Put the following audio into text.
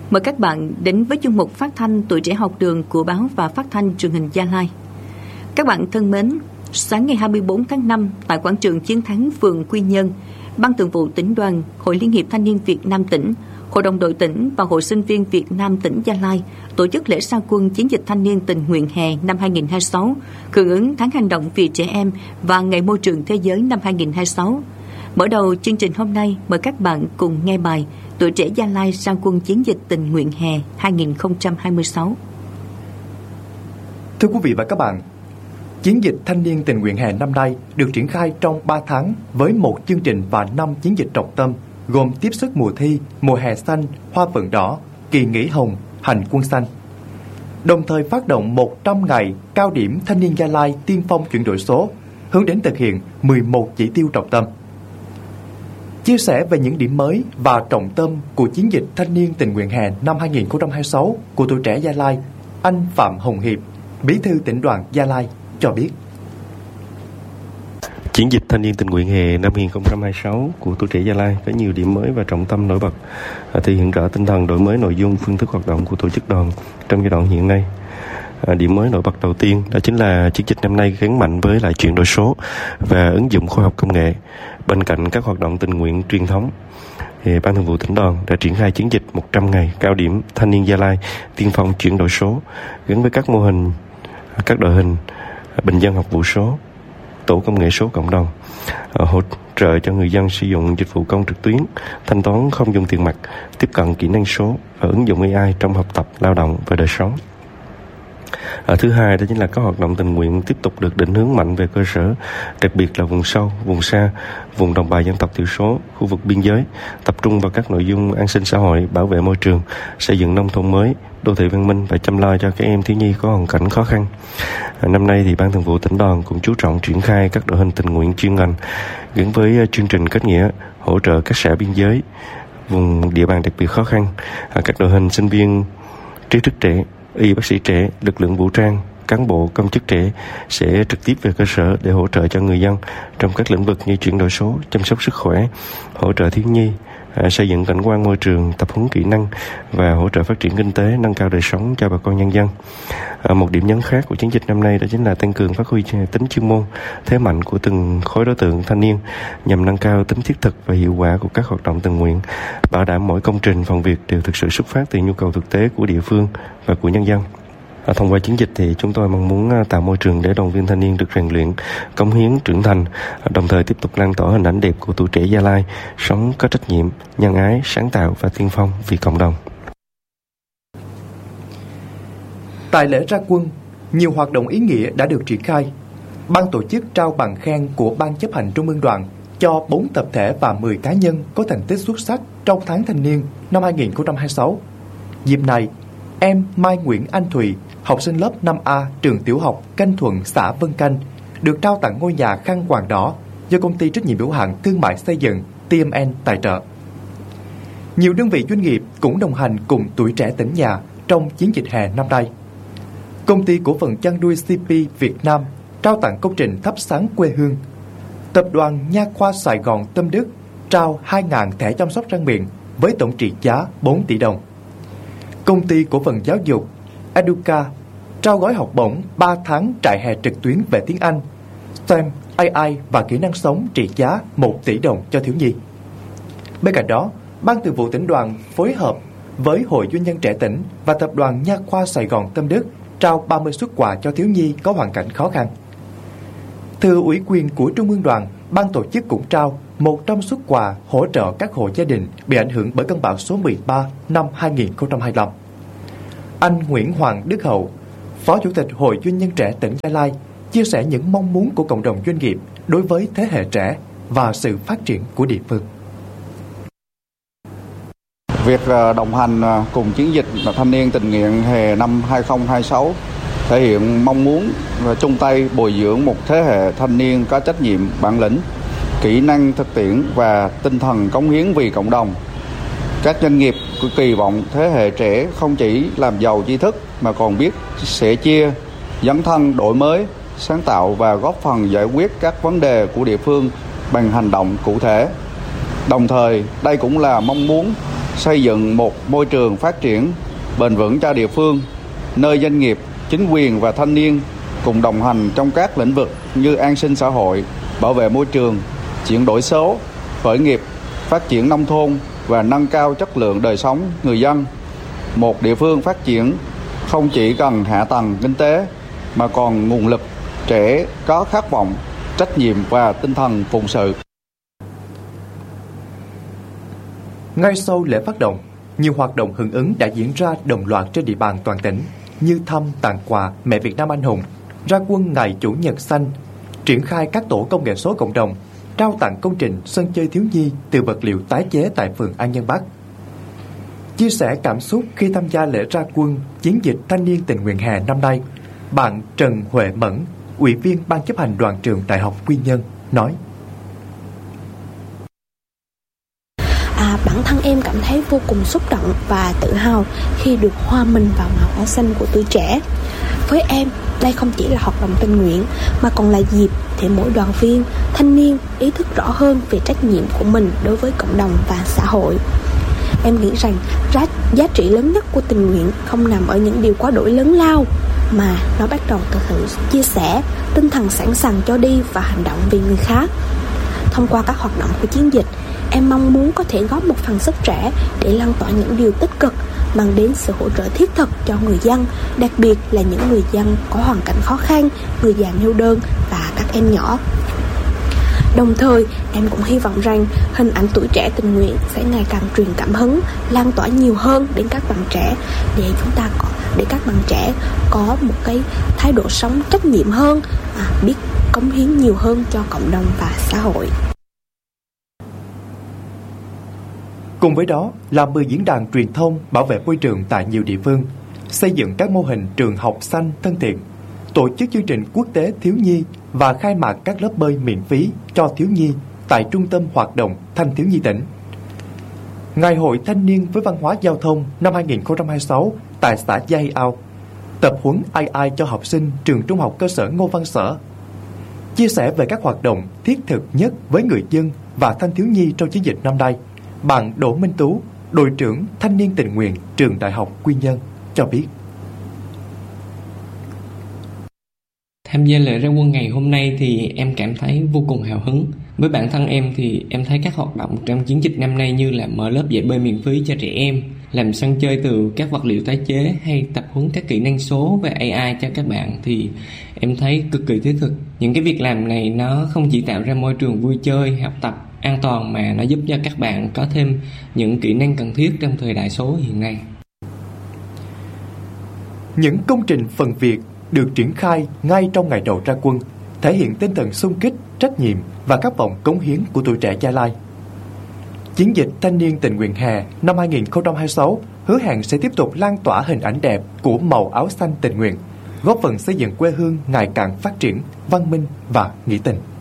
Mời các bạn đến với chuyên mục phát thanh Tuổi Trẻ Học Đường của Báo và Phát thanh Truyền hình Gia Lai. Các bạn thân mến, sáng ngày 24 tháng 5 tại quảng trường Chiến thắng phường Quy Nhơn, Ban Thường vụ Tỉnh đoàn, Hội Liên hiệp Thanh niên Việt Nam tỉnh, Hội đồng đội tỉnh và Hội sinh viên Việt Nam tỉnh Gia Lai tổ chức lễ ra quân chiến dịch thanh niên tình nguyện hè năm 2026, hưởng ứng tháng hành động vì trẻ em và Ngày môi trường thế giới năm 2026. Mở đầu chương trình hôm nay, mời các bạn cùng nghe bài Tuổi trẻ Gia Lai ra quân chiến dịch tình nguyện hè 2026. Thưa quý vị và các bạn, chiến dịch thanh niên tình nguyện hè năm nay được triển khai trong 3 tháng với một chương trình và 5 chiến dịch trọng tâm gồm tiếp sức mùa thi, mùa hè xanh, hoa phượng đỏ, kỳ nghỉ hồng, hành quân xanh. Đồng thời phát động 100 ngày cao điểm thanh niên Gia Lai tiên phong chuyển đổi số, hướng đến thực hiện 11 chỉ tiêu trọng tâm. Chia sẻ về những điểm mới và trọng tâm của chiến dịch thanh niên tình nguyện hè năm 2026 của Tuổi trẻ Gia Lai, anh Phạm Hồng Hiệp, Bí thư Tỉnh đoàn Gia Lai cho biết. Chiến dịch thanh niên tình nguyện hè năm 2026 của Tuổi trẻ Gia Lai có nhiều điểm mới và trọng tâm nổi bật, thể hiện rõ tinh thần đổi mới nội dung, phương thức hoạt động của tổ chức đoàn trong giai đoạn hiện nay. Điểm mới nổi bật đầu tiên đó chính là chiến dịch năm nay gắn mạnh với lại chuyển đổi số và ứng dụng khoa học công nghệ. Bên cạnh các hoạt động tình nguyện truyền thống, thì Ban Thường vụ Tỉnh đoàn đã triển khai chiến dịch 100 ngày cao điểm thanh niên Gia Lai tiên phong chuyển đổi số gắn với các mô hình, các đội hình bình dân học vụ số, tổ công nghệ số cộng đồng, hỗ trợ cho người dân sử dụng dịch vụ công trực tuyến, thanh toán không dùng tiền mặt, tiếp cận kỹ năng số và ứng dụng AI trong học tập, lao động và đời sống. Thứ hai đó chính là các hoạt động tình nguyện tiếp tục được định hướng mạnh về cơ sở, đặc biệt là vùng sâu, vùng xa, vùng đồng bào dân tộc thiểu số, khu vực biên giới, tập trung vào các nội dung an sinh xã hội, bảo vệ môi trường, xây dựng nông thôn mới, đô thị văn minh và chăm lo cho các em thiếu nhi có hoàn cảnh khó khăn. Năm nay thì Ban Thường vụ Tỉnh đoàn cũng chú trọng triển khai các đội hình tình nguyện chuyên ngành gắn với chương trình kết nghĩa, hỗ trợ các xã biên giới, vùng địa bàn đặc biệt khó khăn, các đội hình sinh viên trí thức trẻ, y bác sĩ trẻ, lực lượng vũ trang, cán bộ công chức trẻ sẽ trực tiếp về cơ sở để hỗ trợ cho người dân trong các lĩnh vực như chuyển đổi số, chăm sóc sức khỏe, hỗ trợ thiếu nhi, xây dựng cảnh quan môi trường, tập huấn kỹ năng và hỗ trợ phát triển kinh tế, nâng cao đời sống cho bà con nhân dân. Một điểm nhấn khác của chiến dịch năm nay đó chính là tăng cường phát huy tính chuyên môn, thế mạnh của từng khối đối tượng thanh niên nhằm nâng cao tính thiết thực và hiệu quả của các hoạt động tình nguyện, bảo đảm mỗi công trình phần việc đều thực sự xuất phát từ nhu cầu thực tế của địa phương và của nhân dân. Thông qua chiến dịch thì chúng tôi mong muốn tạo môi trường để đoàn viên thanh niên được rèn luyện, cống hiến, trưởng thành, đồng thời tiếp tục lan tỏa hình ảnh đẹp của Tuổi trẻ Gia Lai, sống có trách nhiệm, nhân ái, sáng tạo và tiên phong vì cộng đồng. Tại lễ ra quân, nhiều hoạt động ý nghĩa đã được triển khai. Ban tổ chức trao bằng khen của Ban chấp hành Trung ương Đoàn cho 4 tập thể và 10 cá nhân có thành tích xuất sắc trong tháng thanh niên năm 2026. Dịp này, em Mai Nguyễn Anh Thùy, học sinh lớp 5A trường tiểu học Canh Thuận, xã Vân Canh, được trao tặng ngôi nhà khăn quàng đỏ do công ty trách nhiệm hữu hạn thương mại xây dựng TMN tài trợ. Nhiều đơn vị doanh nghiệp cũng đồng hành cùng Tuổi trẻ tỉnh nhà trong chiến dịch hè năm nay. Công ty cổ phần chăn nuôi CP Việt Nam trao tặng công trình thắp sáng quê hương. Tập đoàn Nha khoa Sài Gòn Tâm Đức trao 2.000 thẻ chăm sóc răng miệng với tổng trị giá 4 tỷ đồng. Công ty cổ phần giáo dục Educa trao gói học bổng 3 tháng trại hè trực tuyến về tiếng Anh, STEM, AI và kỹ năng sống trị giá 1 tỷ đồng cho thiếu nhi. Bên cạnh đó, Ban Thường vụ Tỉnh đoàn phối hợp với Hội Doanh nhân trẻ tỉnh và Tập đoàn Nha khoa Sài Gòn Tâm Đức trao 30 suất quà cho thiếu nhi có hoàn cảnh khó khăn. Thừa ủy quyền của Trung ương Đoàn, ban tổ chức cũng trao 100 suất quà hỗ trợ các hộ gia đình bị ảnh hưởng bởi cơn bão số 13 năm 2025. Anh Nguyễn Hoàng Đức Hậu, Phó Chủ tịch Hội Doanh nhân trẻ tỉnh Gia Lai, chia sẻ những mong muốn của cộng đồng doanh nghiệp đối với thế hệ trẻ và sự phát triển của địa phương. Việc đồng hành cùng chiến dịch thanh niên tình nguyện hè năm 2026 thể hiện mong muốn chung tay bồi dưỡng một thế hệ thanh niên có trách nhiệm, bản lĩnh, kỹ năng thực tiễn và tinh thần cống hiến vì cộng đồng. Các doanh nghiệp kỳ vọng thế hệ trẻ không chỉ làm giàu tri thức mà còn biết sẻ chia, dấn thân đổi mới, sáng tạo và góp phần giải quyết các vấn đề của địa phương bằng hành động cụ thể. Đồng thời, đây cũng là mong muốn xây dựng một môi trường phát triển bền vững cho địa phương, nơi doanh nghiệp, chính quyền và thanh niên cùng đồng hành trong các lĩnh vực như an sinh xã hội, bảo vệ môi trường, chuyển đổi số, khởi nghiệp, phát triển nông thôn và nâng cao chất lượng đời sống người dân. Một địa phương phát triển không chỉ cần hạ tầng kinh tế mà còn nguồn lực trẻ có khát vọng, trách nhiệm và tinh thần phụng sự. Ngay sau lễ phát động, nhiều hoạt động hưởng ứng đã diễn ra đồng loạt trên địa bàn toàn tỉnh như thăm tặng quà Mẹ Việt Nam anh hùng, ra quân ngày Chủ nhật xanh, triển khai các tổ công nghệ số cộng đồng, trao tặng công trình sân chơi thiếu nhi từ vật liệu tái chế tại phường An Nhân Bắc. Chia sẻ cảm xúc khi tham gia lễ ra quân chiến dịch thanh niên tình nguyện hè năm nay, bạn Trần Huệ Mẫn, Ủy viên Ban chấp hành Đoàn trường Đại học Quy Nhơn nói: Bản thân em cảm thấy vô cùng xúc động và tự hào khi được hòa mình vào màu áo xanh của tuổi trẻ. Với em, đây không chỉ là hoạt động tình nguyện mà còn là dịp để mỗi đoàn viên, thanh niên ý thức rõ hơn về trách nhiệm của mình đối với cộng đồng và xã hội. Em nghĩ rằng giá trị lớn nhất của tình nguyện không nằm ở những điều quá đổi lớn lao, mà nó bắt đầu từ sự chia sẻ, tinh thần sẵn sàng cho đi và hành động vì người khác. Thông qua các hoạt động của chiến dịch, em mong muốn có thể góp một phần sức trẻ để lan tỏa những điều tích cực, mang đến sự hỗ trợ thiết thực cho người dân, đặc biệt là những người dân có hoàn cảnh khó khăn, người già neo đơn và các em nhỏ. Đồng thời, em cũng hy vọng rằng hình ảnh tuổi trẻ tình nguyện sẽ ngày càng truyền cảm hứng, lan tỏa nhiều hơn đến các bạn trẻ để các bạn trẻ có một cái thái độ sống trách nhiệm hơn, biết cống hiến nhiều hơn cho cộng đồng và xã hội. Cùng với đó là 10 diễn đàn truyền thông bảo vệ môi trường tại nhiều địa phương, xây dựng các mô hình trường học xanh thân thiện, tổ chức chương trình quốc tế thiếu nhi và khai mạc các lớp bơi miễn phí cho thiếu nhi tại Trung tâm Hoạt động Thanh thiếu nhi tỉnh. Ngày hội thanh niên với văn hóa giao thông năm 2026 tại xã Giai Ao, tập huấn AI cho học sinh trường Trung học cơ sở Ngô Văn Sở. Chia sẻ về các hoạt động thiết thực nhất với người dân và thanh thiếu nhi trong chiến dịch năm nay, bạn Đỗ Minh Tú, đội trưởng thanh niên tình nguyện trường Đại học Quy Nhơn cho biết: Tham gia lễ ra quân ngày hôm nay thì em cảm thấy vô cùng hào hứng. Với bản thân em thì em thấy các hoạt động trong chiến dịch năm nay như là mở lớp dạy bơi miễn phí cho trẻ em, làm sân chơi từ các vật liệu tái chế hay tập huấn các kỹ năng số về AI cho các bạn thì em thấy cực kỳ thiết thực. Những cái việc làm này nó không chỉ tạo ra môi trường vui chơi, học tập an toàn mà nó giúp cho các bạn có thêm những kỹ năng cần thiết trong thời đại số hiện nay. Những công trình phần việc được triển khai ngay trong ngày đầu ra quân, thể hiện tinh thần xung kích, trách nhiệm và khát vọng cống hiến của tuổi trẻ Gia Lai. Chiến dịch thanh niên tình nguyện hè năm 2026 hứa hẹn sẽ tiếp tục lan tỏa hình ảnh đẹp của màu áo xanh tình nguyện, góp phần xây dựng quê hương ngày càng phát triển, văn minh và nghĩa tình.